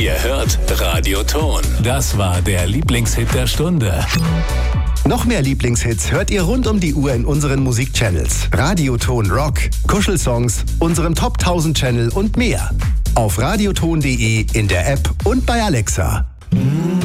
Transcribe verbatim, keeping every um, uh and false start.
Ihr hört Radio Ton. Das war der Lieblingshit der Stunde. Noch mehr Lieblingshits hört ihr rund um die Uhr in unseren Musikchannels. Radio Ton Rock, Kuschelsongs, unserem Top tausend Channel und mehr. Auf radioton punkt de, in der App und bei Alexa.